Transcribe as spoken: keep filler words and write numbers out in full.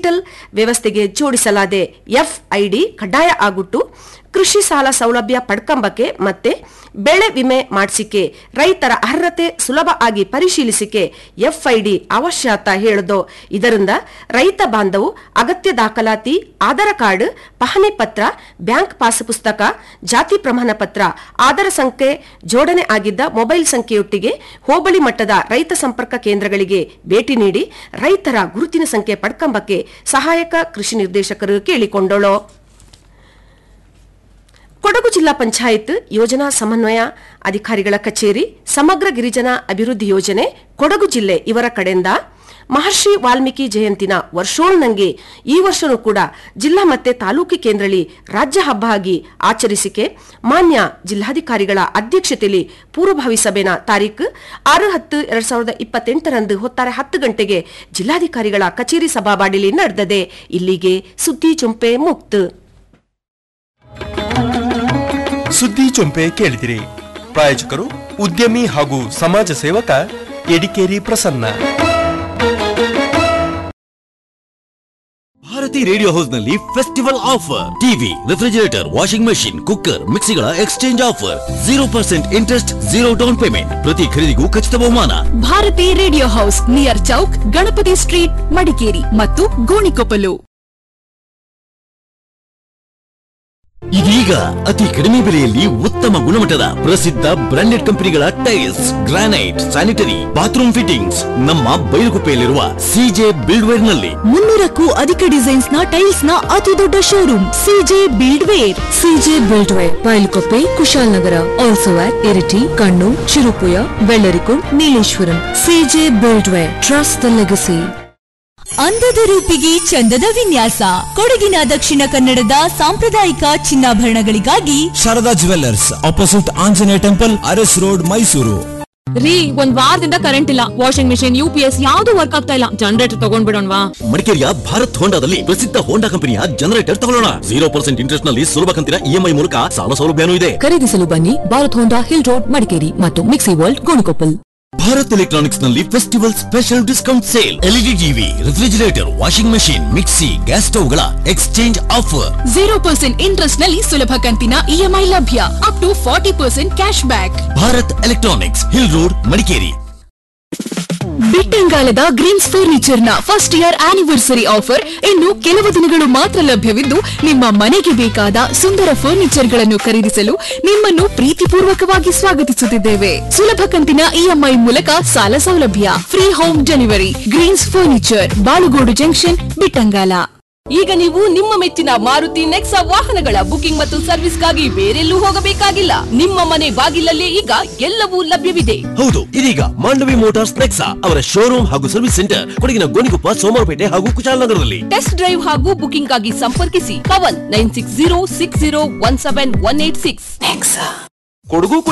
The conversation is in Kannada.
ಡಿಜಿಟಲ್ ವ್ಯವಸ್ಥೆಗೆ ಜೋಡಿಸಲಾದೆ. ಎಫ್ಐಡಿ ಕಡ್ಡಾಯ ಆಗಿಟ್ಟು ಕೃಷಿ ಸಾಲ ಸೌಲಭ್ಯ ಪಡ್ಕಂಬಕ್ಕೆ ಮತ್ತೆ ಬೆಳೆ ವಿಮೆ ಮಾಡಿಸಿಕೆ ರೈತರ ಅರ್ಹತೆ ಸುಲಭ ಆಗಿ ಪರಿಶೀಲಿಸಿಕೆ ಎಫ್ಐಡಿ ಅವಶ್ಯ ಅಂತ ಹೇಳಿದು. ಇದರಿಂದ ರೈತ ಬಾಂಧವು ಅಗತ್ಯ ದಾಖಲಾತಿ ಆಧಾರ್ ಕಾರ್ಡ್, ಪಹಣಿ ಪತ್ರ, ಬ್ಯಾಂಕ್ ಪಾಸ್ ಪುಸ್ತಕ, ಜಾತಿ ಪ್ರಮಾಣ ಪತ್ರ, ಆಧಾರ್ ಸಂಖ್ಯೆ ಜೋಡಣೆ ಆಗಿದ್ದ ಮೊಬೈಲ್ ಸಂಖ್ಯೆಯೊಟ್ಟಿಗೆ ಹೋಬಳಿ ಮಟ್ಟದ ರೈತ ಸಂಪರ್ಕ ಕೇಂದ್ರಗಳಿಗೆ ಭೇಟಿ ನೀಡಿ ರೈತರ ಗುರುತಿನ ಸಂಖ್ಯೆ ಪಡ್ಕಂಬಕ್ಕೆ ಸಹಾಯಕ ಕೃಷಿ ನಿರ್ದೇಶಕರು ಕೇಳಿಕೊಂಡಳು. ಕೊಡಗು ಜಿಲ್ಲಾ ಪಂಚಾಯತ್ ಯೋಜನಾ ಸಮನ್ವಯ ಅಧಿಕಾರಿಗಳ ಕಚೇರಿ, ಸಮಗ್ರ ಗಿರಿಜನ ಅಭಿವೃದ್ಧಿ ಯೋಜನೆ ಕೊಡಗು ಜಿಲ್ಲೆ ಇವರ ಕಡೆಯಿಂದ ಮಹರ್ಷಿ ವಾಲ್ಮೀಕಿ ಜಯಂತಿನ ವರ್ಷೋಳ್ನಂಗೆ ಈ ವರ್ಷನೂ ಕೂಡ ಜಿಲ್ಲಾ ಮತ್ತೆ ತಾಲೂಕು ಕೇಂದ್ರದಲ್ಲಿ ರಾಜ್ಯ ಹಬ್ಬ ಆಗಿ ಆಚರಿಸಿಕೆ ಮಾನ್ಯ ಜಿಲ್ಲಾಧಿಕಾರಿಗಳ ಅಧ್ಯಕ್ಷತೆಯಲ್ಲಿ ಪೂರ್ವಭಾವಿ ಸಭೆನ ತಾರೀಖು ಆರು ಹತ್ತು ಎರಡ್ ಸಾವಿರದ ಇಪ್ಪತ್ತೆಂಟರಂದು ಹೊತ್ತಾರೆ ಹತ್ತು ಗಂಟೆಗೆ ಜಿಲ್ಲಾಧಿಕಾರಿಗಳ ಕಚೇರಿ ಸಭಾಬಾಡಿಲಿ ನಡೆದದೆ. ಇಲ್ಲಿಗೆ ಸುದ್ದಿ ಚುಂಪೆ ಮುಕ್ತ. ಸುದ್ದಿ ಚೊಂಪೆ ಕೇಳಿದಿರಿ. ಪ್ರಾಯೋಜಕರು ಉದ್ಯಮಿ ಹಾಗೂ ಸಮಾಜ ಸೇವಕ ಎಡಿಕೇರಿ ಪ್ರಸನ್ನ. ಭಾರತಿ ರೇಡಿಯೋ ಹೌಸ್ ನಲ್ಲಿ festival offer. TV, refrigerator, washing machine, cooker, ಮಿಕ್ಸಿಗಳ exchange offer. Zero percent interest, zero down payment. ಪ್ರತಿ ಖರೀದಿಗೂ ಖಚಿತ ಬಹುಮಾನ. Bharati radio house, near Chowk, Ganapati street, Madikeri ಮತ್ತು ಗೋಣಿಕೊಪ್ಪಲು. ಇದೀಗ ಅತಿ ಕಡಿಮೆ ಬೆಲೆಯಲ್ಲಿ ಉತ್ತಮ ಗುಣಮಟ್ಟದ ಪ್ರಸಿದ್ಧ ಬ್ರಾಂಡೆಡ್ ಕಂಪನಿಗಳ tiles, granite, sanitary, bathroom fittings ನಮ್ಮ ಬೈಲುಗುಪ್ಪೆಯಲ್ಲಿರುವ ಸಿಜೆ ಬಿಲ್ಡ್ವೇರ್ ನಲ್ಲಿ. ಮುನ್ನೂರಕ್ಕೂ ಅಧಿಕ ಡಿಸೈನ್ಸ್ ನ ಟೈಲ್ಸ್ ನ ಅತಿ ದೊಡ್ಡ showroom CJ ಬಿಲ್ಡ್ವೇರ್. CJ ಬಿಲ್ಡ್ವೇರ್, ಬೈಲುಗುಪ್ಪೆ, Kushalnagar, also at Iritty, Kannur, Cherupuzha, Vellarikundu, Nileshwaram. CJ ಬಿಲ್ಡ್ವೇರ್, trust the legacy. ಅಂದದ ರೂಪಿಗೆ ಚಂದದ ವಿನ್ಯಾಸ. ಕೊಡಗಿನ ದಕ್ಷಿಣ ಕನ್ನಡದ ಸಾಂಪ್ರದಾಯಿಕ ಚಿನ್ನಾಭರಣಗಳಿಗಾಗಿ Sharada jewellers, opposite Anjaneya temple, Aras road, Mysuru. ರೀ, ಒಂದ್ ವಾರದಿಂದ ಕರೆಂಟ್ ಇಲ್ಲ. ವಾಷಿಂಗ್ ಮಿಷಿನ್, ಯುಪಿಎಸ್ ಯಾವ್ದು ವರ್ಕ್ ಆಗ್ತಾ ಇಲ್ಲ. ಜನರೇಟರ್ ತಗೊಂಡ್ಬಿಡೋಣವಾ? ಮಡಿಕೇರಿಯ ಭಾರತ್ ಹೋಂಡಾದಲ್ಲಿ ಪ್ರಸಿದ್ಧ ಹೋಂಡಾ ಕಂಪನಿಯ ಜನರೇಟರ್ ತಗೊಳ್ಳೋಣ. ಜೀರೋ ಪರ್ಸೆಂಟ್ ಇಂಟ್ರೆಸ್ಟ್ ನಲ್ಲಿ ಸುಲಭ ಕಂತಿನ ಇಎಂಐ ಮೂಲಕ ಸಾಲ ಸೌಲಭ್ಯನೂ ಇದೆ. ಖರೀದಿಸಲು ಬನ್ನಿ ಭಾರತ್ ಹೋಂಡಾ, ಹಿಲ್ ರೋಡ್, ಮಡಿಕೇರಿ ಮತ್ತು mixie world, Gonikoppal. Bharat electronics ನಲ್ಲಿ festival special discount sale. LED TV, refrigerator, washing machine, mixie, gas ಸ್ಟವ್ಗಳ exchange offer. Zero percent interest ನಲ್ಲಿ ಸುಲಭ ಕಂತಿನ ಇಎಂಐ ಲಭ್ಯ. Up to forty percent cash back. Bharat electronics, hill road, Madikeri. ಬಿಟ್ಟಂಗಾಲದ Green's furniture ನ ಫಸ್ಟ್ ಇಯರ್ ಆನಿವರ್ಸರಿ ಆಫರ್ ಇನ್ನು ಕೆಲವು ದಿನಗಳು ಮಾತ್ರ ಲಭ್ಯವಿದ್ದು, ನಿಮ್ಮ ಮನೆಗೆ ಬೇಕಾದ ಸುಂದರ ಫರ್ನಿಚರ್ ಗಳನ್ನು ಖರೀದಿಸಲು ನಿಮ್ಮನ್ನು ಪ್ರೀತಿಪೂರ್ವಕವಾಗಿ ಸ್ವಾಗತಿಸುತ್ತಿದ್ದೇವೆ. ಸುಲಭ ಕಂತಿನ ಇಎಂಐ ಮೂಲಕ ಸಾಲ ಸೌಲಭ್ಯ, free home delivery. Green's furniture, Balugodu junction, Bittangala. ಈಗ ನೀವು ನಿಮ್ಮ ಮೆಚ್ಚಿನ ಮಾರುತಿ ನೆಕ್ಸಾ ವಾಹನಗಳ ಬುಕಿಂಗ್ ಮತ್ತು ಸರ್ವಿಸ್ಗಾಗಿ ಬೇರೆಲ್ಲೂ ಹೋಗಬೇಕಾಗಿಲ್ಲ. ನಿಮ್ಮ ಮನೆ ಬಾಗಿಲಲ್ಲೇ ಈಗ ಎಲ್ಲವೂ ಲಭ್ಯವಿದೆ. ಹೌದು, ಇದೀಗ ಮಾಂಡವಿ ಮೋಟಾರ್ಸ್ ನೆಕ್ಸಾ ಅವರ ಶೋರೂಮ್ ಹಾಗೂ ಸರ್ವಿಸ್ ಸೆಂಟರ್ ಕೊಡಗಿನ ಗೋಣಿಕೊಪ್ಪ, ಸೋಮವಾರಪೇಟೆ ಹಾಗೂ ಕುಶಾಲನಗರದಲ್ಲಿ. ಟೆಸ್ಟ್ ಡ್ರೈವ್ ಹಾಗೂ ಬುಕಿಂಗ್ ಆಗಿ ಸಂಪರ್ಕಿಸಿ Kavan nine six zero six zero one seven one eight six. Kodagu